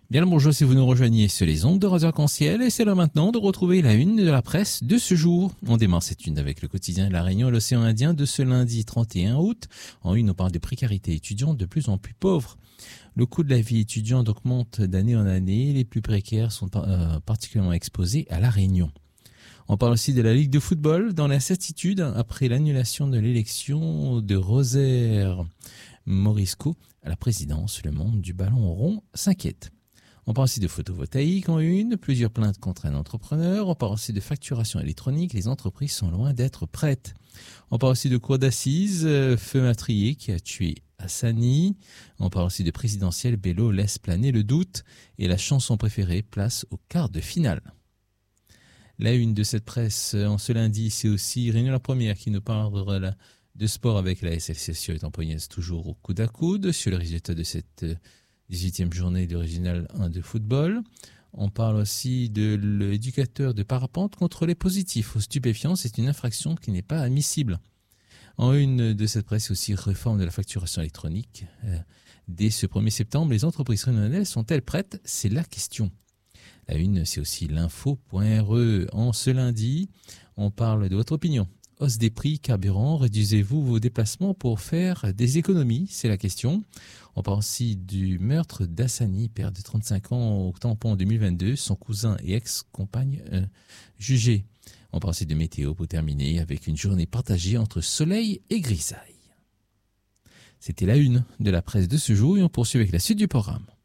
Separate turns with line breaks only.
Bien le bonjour si vous nous rejoignez sur les ondes de Radio Arc-en-Ciel et c'est l'heure maintenant de retrouver la une de la presse de ce jour. On démarre cette une avec le quotidien La Réunion et l'Océan Indien de ce lundi 31 août. En une, on parle de précarité étudiante de plus en plus pauvre. Le coût de la vie étudiante augmente d'année en année. Les plus précaires sont particulièrement exposés à La Réunion. On parle aussi de la Ligue de football dans l'incertitude après l'annulation de l'élection de Rosaire Morisco à la présidence. Le monde du ballon rond s'inquiète. On parle aussi de photovoltaïque en une, plusieurs plaintes contre un entrepreneur. On parle aussi de facturation électronique, les entreprises sont loin d'être prêtes. On parle aussi de cour d'assises, feu meurtrier qui a tué Hassani. On parle aussi de présidentielle, Bello laisse planer le doute. Et la chanson préférée, place au quart de finale. La une de cette presse en ce lundi, c'est aussi Réunion la Première qui nous parle de sport avec la SFC et Tamponiaise toujours au coude à coude sur le résultat de cette 18e journée de Régional 1 de football. On parle aussi de l'éducateur de parapente contrôlé positif aux stupéfiants. C'est une infraction qui n'est pas admissible. En une de cette presse aussi, réforme de la facturation électronique. Dès ce 1er septembre, les entreprises réunionnaises sont-elles prêtes? C'est la question. La une, c'est aussi l'info.re. En ce lundi, on parle de votre opinion. Hausse des prix, carburant, réduisez-vous vos déplacements pour faire des économies? C'est la question. On parle aussi du meurtre d'Hassani, père de 35 ans au tampon en 2022, son cousin et ex-compagne jugés. On parle aussi de météo pour terminer avec une journée partagée entre soleil et grisaille. C'était la une de la presse de ce jour et on poursuit avec la suite du programme.